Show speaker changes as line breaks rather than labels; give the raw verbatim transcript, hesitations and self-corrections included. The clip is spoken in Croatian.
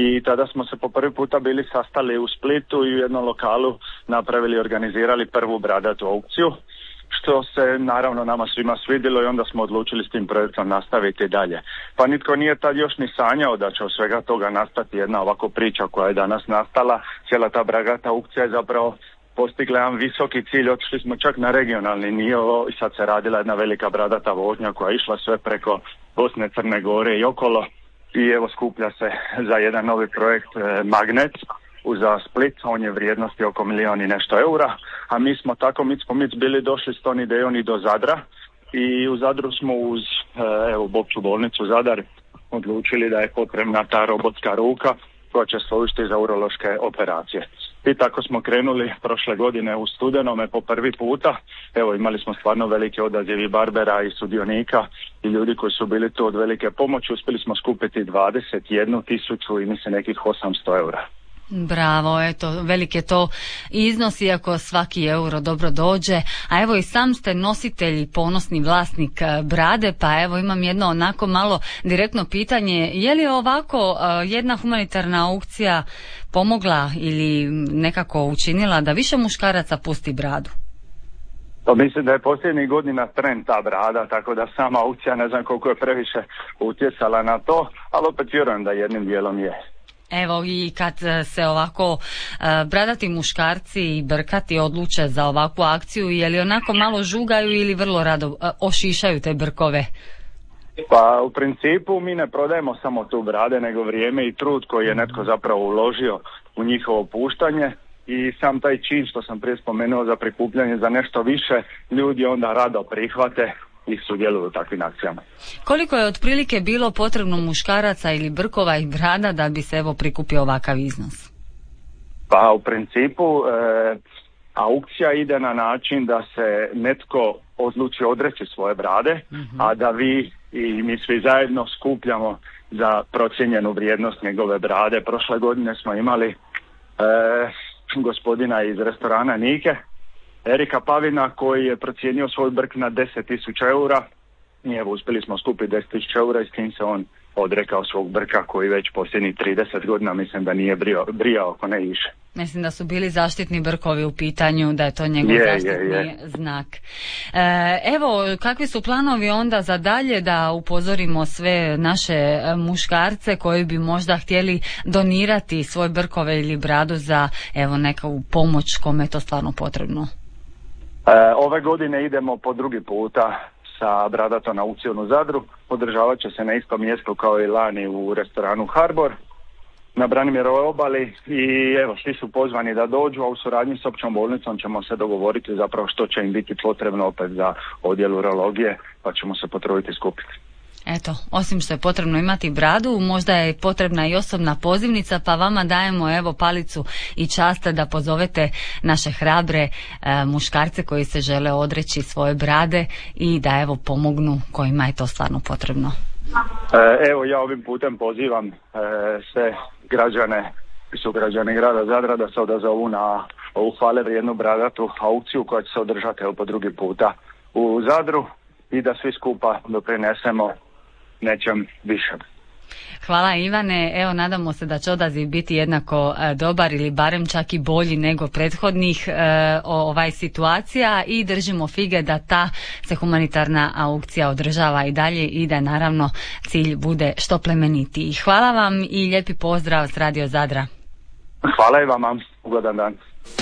i tada smo se po prvi puta bili sastali u Splitu i u jednom lokalu napravili, organizirali prvu bradatu aukciju, što se naravno nama svima svidjelo i onda smo odlučili s tim projektom nastaviti dalje. Pa nitko nije tad još ni sanjao da će od svega toga nastati jedna ovako priča koja je danas nastala. Cijela ta bradata aukcija je zapravo postigla jedan visoki cilj, otišli smo čak na regionalni nivo i sad se radila jedna velika bradata vožnja koja je išla sve preko Bosne, Crne Gore i okolo i evo skuplja se za jedan novi projekt e, Magnet za Split, on je vrijednosti oko milijon i nešto eura, a mi smo tako, mi smo mi bili došli s tom idejom i do Zadra i u Zadru smo uz e, evo Opću bolnicu Zadar odlučili da je potrebna ta robotska ruka koja će služiti za urološke operacije. I tako smo krenuli prošle godine u studenome po prvi puta. Evo imali smo stvarno velike odazivi barbera i sudionika i ljudi koji su bili tu od velike pomoći. Uspjeli smo skupiti dvadeset jednu tisuću i mislim nekih osamsto eura.
Bravo, eto, velik je to iznos, iako svaki euro dobro dođe. A evo i sam ste nositelj i ponosni vlasnik brade, pa evo imam jedno onako malo direktno pitanje. Je li ovako jedna humanitarna aukcija pomogla ili nekako učinila da više muškaraca pusti bradu?
To mislim da je posljednjih godina trend ta brada, tako da sama aukcija ne znam koliko je previše utjecala na to, ali opet vjerujem da jednim dijelom je.
Evo i kad se ovako uh, bradati muškarci i brkati odluče za ovakvu akciju, je li onako malo žugaju ili vrlo rado uh, ošišaju te brkove?
Pa u principu mi ne prodajemo samo tu brade, nego vrijeme i trud koji je netko zapravo uložio u njihovo puštanje i sam taj čin što sam prije spomenuo za prikupljanje za nešto više, ljudi onda rado prihvate i sudjeluju u takvim akcijama.
Koliko je otprilike bilo potrebno muškaraca ili brkova i brada da bi se evo prikupio ovakav iznos?
Pa u principu e, aukcija ide na način da se netko odluči odreći svoje brade, mm-hmm. a da vi i mi svi zajedno skupljamo za procijenjenu vrijednost njegove brade. Prošle godine smo imali e, gospodina iz restorana Nike, Erika Pavina, koji je procijenio svoj brk na deset tisuća eura i evo uspjeli smo skupiti deset tisuća eura i s tim se on odrekao svog brka koji već posljednjih trideset godina mislim da nije brio, brijao ako ne više.
Mislim da su bili zaštitni brkovi u pitanju, da je to njegov
je,
zaštitni
je, je.
znak. E, evo, kakvi su planovi onda za dalje da upozorimo sve naše muškarce koji bi možda htjeli donirati svoje brkove ili bradu za evo neku pomoć kome je to stvarno potrebno?
E, ove godine idemo po drugi puta sa bradatom aukcijom u Zadru. Održavat će se na istom mjestu kao i lani u restoranu Harbor na Branimirovoj obali i evo svi su pozvani da dođu, a u suradnji s Općom bolnicom ćemo se dogovoriti zapravo što će im biti potrebno opet za odjel urologije, pa ćemo se potruditi skupiti.
Eto, osim što je potrebno imati bradu, možda je potrebna i osobna pozivnica, pa vama dajemo evo palicu i čast da pozovete naše hrabre e, muškarce koji se žele odreći svoje brade i da evo pomognu kojima je to stvarno potrebno.
E, evo ja ovim putem pozivam e, sve građane i sugrađane grada Zadra da se odazovu na ovu hvale vrijednu bradatu aukciju koja će se održati evo po drugi puta u Zadru i da svi skupa doprinesemo nečem više.
Hvala Ivane, evo nadamo se da će odaziv biti jednako e, dobar ili barem čak i bolji nego prethodnih e, ovaj situacija i držimo fige da ta se humanitarna aukcija održava i dalje i da naravno cilj bude što plemenitiji. Hvala vam i lijepi pozdrav s Radio Zadra.
Hvala i vama, ugodan dan.